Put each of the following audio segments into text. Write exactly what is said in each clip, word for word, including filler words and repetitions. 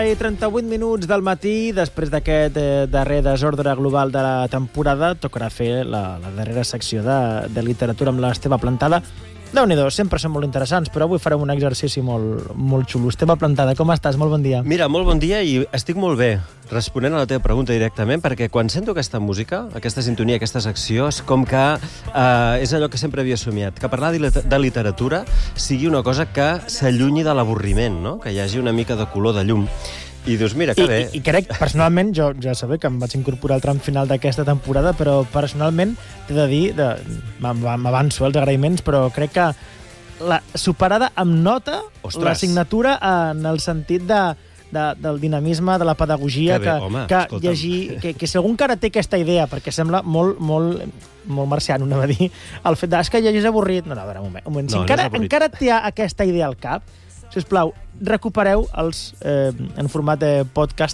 i trenta-vuit minuts del matí, després d'aquest eh, darrer desordre global de la temporada, tocarà fer la, la darrera secció de, de literatura amb l'Esteve Plantada. Déu-n'hi-do, sempre són molt interessants, però avui farem un exercici molt, molt xulo. Esteve Plantada, com estàs? Molt bon dia. Mira, molt bon dia i estic molt bé, responent a la teva pregunta directament, perquè quan sento aquesta música, aquesta sintonia, aquesta secció, és com que eh, és allò que sempre havia somiat, que parlar de literatura sigui una cosa que s'allunyi de l'avorriment, no? Que hi hagi una mica de color, de llum. I dius, mira, que I, bé. I, I crec, personalment, jo ja sabé que em vaig incorporar al tram final d'aquesta temporada, però personalment t'he de dir, de, m'avanço els agraïments, però crec que la, superada amb nota, Ostres. la signatura en el sentit de, de, del dinamisme, de la pedagogia, que, bé, que, home, que llegir... Que, que si algú encara té aquesta idea, perquè sembla molt, molt, molt marciano, anava a dir, el fet de, és que llegir és avorrit. No, no, a veure, un moment. Un moment. Si no, encara, no encara té aquesta idea al cap, sisplau, recupereu els, eh, en format de podcast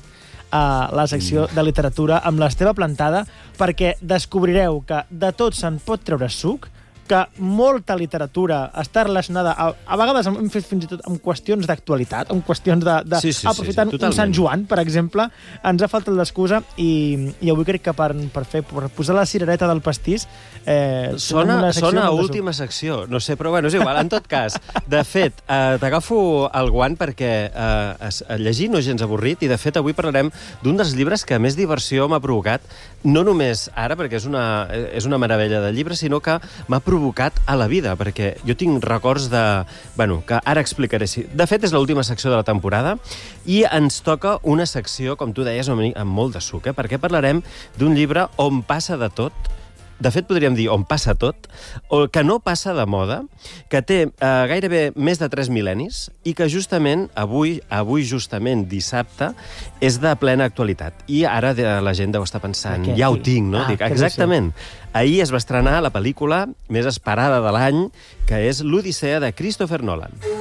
a la secció de literatura amb l'Esteve Plantada, perquè descobrireu que de tot se'n pot treure suc, que molta literatura està relacionada, a, a vegades hem fet fins i tot amb qüestions d'actualitat, amb qüestions de... de sí, sí, aprofitant sí, sí, un Sant Joan, per exemple, ens ha faltat l'excusa i, i avui crec que per, per, fer, per posar la cirereta del pastís... Eh, sona sona a última secció, no sé, però bueno, és igual. En tot cas, de fet, eh, t'agafo el guant perquè eh, es, llegir no és gens avorrit i, de fet, avui parlarem d'un dels llibres que més diversió m'ha provocat, no només ara, perquè és una, és una meravella de llibre, sinó que m'ha provocat a la vida, perquè jo tinc records de... Bueno, que ara explicaré. De fet, és l'última secció de la temporada i ens toca una secció, com tu deies, amb molt de suc, eh? Perquè parlarem d'un llibre on passa de tot. De fet, podríem dir on passa tot, o que no passa de moda, que té eh, gairebé més de tres mil·lennis i que justament avui, avui justament dissabte, és de plena actualitat. I ara la gent deu estar pensant, ja ho tinc, no? Ah, Dic, exactament. Ahir es va estrenar la pel·lícula més esperada de l'any, que és l'Odissea de Christopher Nolan.